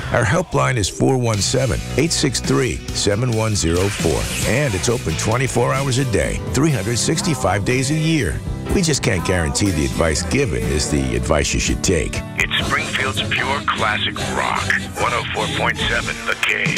Our helpline is 417-863-7104. And it's open 24 hours a day, 365 days a year. We just can't guarantee the advice given is the advice you should take. It's Springfield's pure classic rock. 104.7 The Cave.